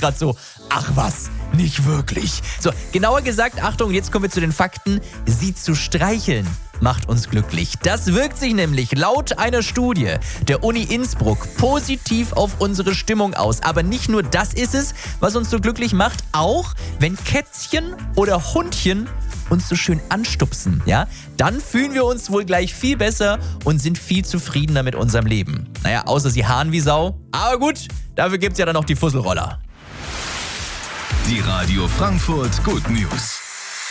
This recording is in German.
gerade so, ach was, nicht wirklich. So, genauer gesagt, Achtung, jetzt kommen wir zu den Fakten. Sie zu streicheln macht uns glücklich. Das wirkt sich nämlich laut einer Studie der Uni Innsbruck positiv auf unsere Stimmung aus. Aber nicht nur das ist es, was uns so glücklich macht, auch wenn Kätzchen oder Hundchen uns so schön anstupsen, ja, dann fühlen wir uns wohl gleich viel besser und sind viel zufriedener mit unserem Leben. Naja, außer sie haaren wie Sau. Aber gut, dafür gibt's ja dann noch die Fusselroller. Die Radio Frankfurt Good News.